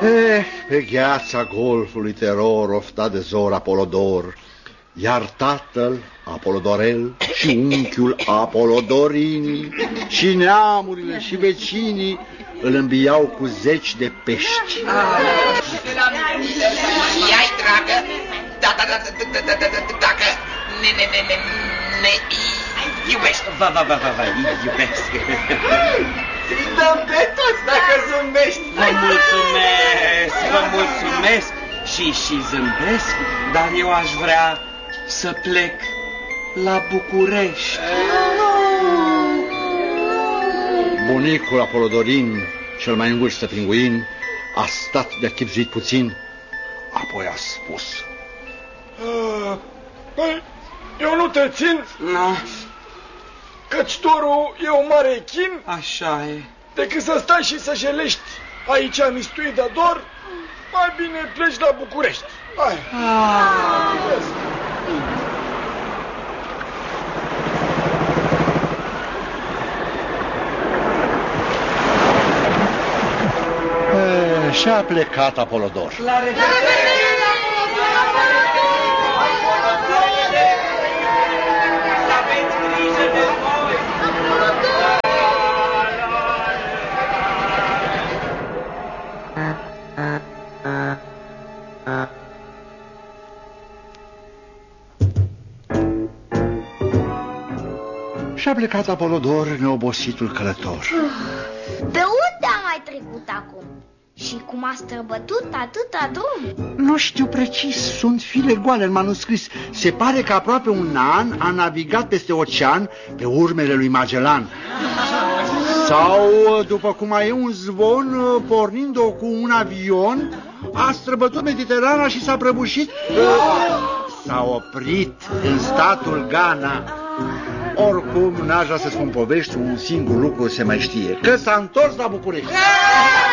Pe gheața golfului teror oftat de zor Apolodor, iar tatăl Apolodorel și unchiul Apolodorini și neamurile și vecinii îl îmbiau cu zeci de pești. Ia-i, dragă, dacă ne iubești. Va, iubesc. Îi dăm pe toți dacă zâmbești. Vă mulțumesc și zâmbesc, dar eu aș vrea să plec la București. Bunicul Apolodorin, cel mai în vârstă pinguin, a stat de-a chibzuit puțin, apoi a spus: Păi, eu nu te țin, No, căci torul e o mare chin, așa e. decât să stai și să jelești aici mistuit de dor, mai bine pleci la București. Hai. Și-a plecat Apolodor. La revedere! Să aveți grijă de voi! Și-a plecat Apolodor, neobositul călător. Pe unde a mai trecut acum? Și cum a străbătut atâta drum? Nu știu precis, sunt fire goale în manuscris. Se pare că aproape un an a navigat peste ocean pe urmele lui Magellan. Sau, după cum mai e un zvon, pornind-o cu un avion, a străbătut Mediterana și s-a prăbușit. S-a oprit în statul Ghana. Oricum, n-aș vrea să spun povești, un singur lucru se mai știe, că s-a întors la București.